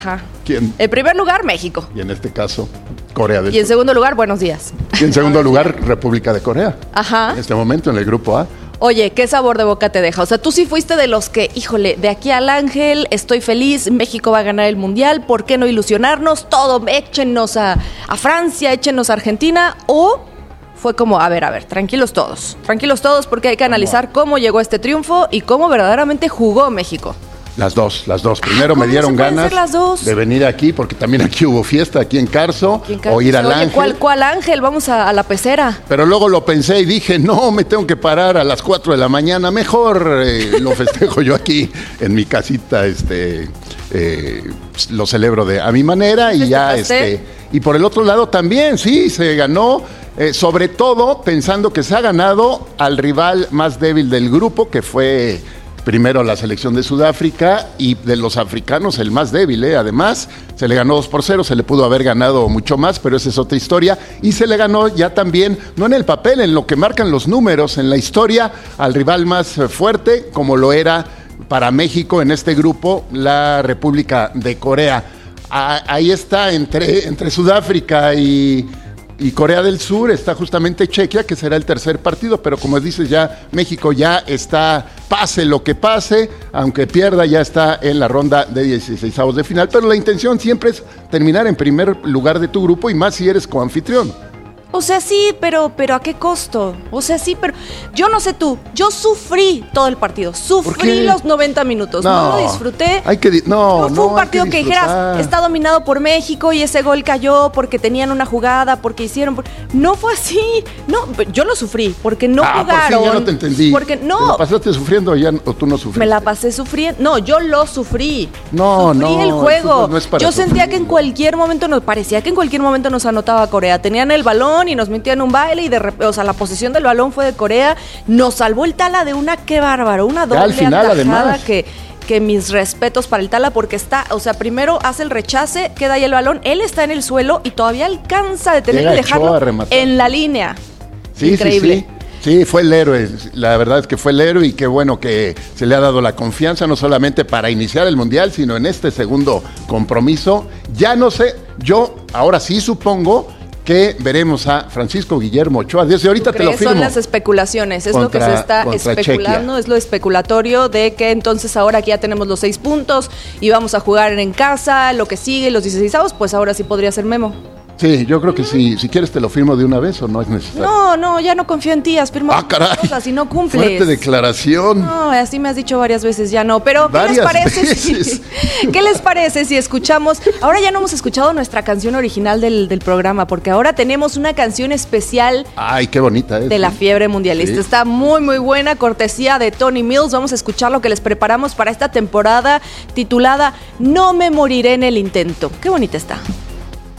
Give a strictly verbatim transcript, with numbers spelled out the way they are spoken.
Ajá. ¿Quién? En primer lugar, México. Y en este caso, Corea del Y en Sur. segundo lugar, buenos días. Y en segundo lugar, República de Corea. Ajá. En este momento, en el grupo A. Oye, ¿qué sabor de boca te deja? O sea, tú sí fuiste de los que, híjole, de aquí al ángel, estoy feliz, México va a ganar el Mundial, ¿por qué no ilusionarnos? Todo, échenos a, a Francia, échenos a Argentina, o fue como, a ver, a ver, tranquilos todos, tranquilos todos, porque hay que analizar cómo llegó este triunfo y cómo verdaderamente jugó México. Las dos, las dos. Primero Ah, me dieron ganas las dos? de venir aquí, porque también aquí hubo fiesta, aquí en Carso, Aquí en Carso, o ir al oye, Ángel. ¿cuál, ¿Cuál ángel? Vamos a, a la pecera. Pero luego lo pensé y dije, no, me tengo que parar a las cuatro de la mañana, mejor eh, lo festejo yo aquí en mi casita, este, eh, lo celebro de a mi manera y ya, este, y por el otro lado también, sí, se ganó, eh, sobre todo pensando que se ha ganado al rival más débil del grupo, que fue primero la selección de Sudáfrica, y de los africanos el más débil, ¿eh? Además, se le ganó dos por cero, se le pudo haber ganado mucho más, pero esa es otra historia, y se le ganó ya también, no en el papel, en lo que marcan los números, en la historia, al rival más fuerte, como lo era para México en este grupo, la República de Corea. Ah, ahí está, entre, entre Sudáfrica y... Y Corea del Sur está justamente Chequia, que será el tercer partido, pero como dices ya, México ya está, pase lo que pase, aunque pierda, ya está en la ronda de dieciseisavos de final, pero la intención siempre es terminar en primer lugar de tu grupo y más si eres coanfitrión. O sea, sí, pero, pero ¿a qué costo? O sea, sí, pero yo no sé tú, yo sufrí todo el partido, sufrí los noventa minutos, no, no lo disfruté. Hay que, no, no fue no, un partido que, que dijeras, está dominado por México y ese gol cayó porque tenían una jugada, porque hicieron, no fue así, no, yo lo sufrí, porque no ah, jugaron. Por sí, ya no te entendí. Porque no. ¿Te la pasaste sufriendo ya, o tú no sufriste? Me la pasé sufriendo, no, yo lo sufrí. No, sufrí no. el juego. No es para yo sufrir. sentía que en cualquier momento nos parecía que en cualquier momento nos anotaba Corea. Tenían el balón y nos metían un baile y de repente, o sea, la posesión del balón fue de Corea. Nos salvó el Tala de una, qué bárbaro, una doble al final, atajada además. que que mis respetos para el Tala, porque está, o sea, primero hace el rechace, queda ahí el balón, él está en el suelo y todavía alcanza a detener y dejarlo en la línea. Sí, increíble. Sí, sí. Sí, fue el héroe, la verdad es que fue el héroe y qué bueno que se le ha dado la confianza no solamente para iniciar el Mundial, sino en este segundo compromiso. Ya no sé, yo ahora sí supongo que veremos a Francisco Guillermo Ochoa. Desde ahorita te lo firmo. Son las especulaciones, es contra, lo que se está especulando, Chequia. Es lo especulatorio de que entonces ahora que ya tenemos los seis puntos y vamos a jugar en casa, lo que sigue, los dieciseisavos, pues ahora sí podría ser Memo. Sí, yo creo que sí. Si quieres te lo firmo de una vez o no es necesario. No, no, ya no confío en ti, has firmado ah, caray. cosas y no cumples. Fuerte declaración. No, así me has dicho varias veces, ya no. Pero ¿qué varias les parece veces. si, ¿qué les parece si escuchamos? Ahora ya no hemos escuchado nuestra canción original del, del programa, porque ahora tenemos una canción especial. Ay, qué bonita es. De la fiebre mundialista. Sí. Está muy, muy buena, cortesía de Tony Mills. Vamos a escuchar lo que les preparamos para esta temporada titulada No me moriré en el intento. Qué bonita está.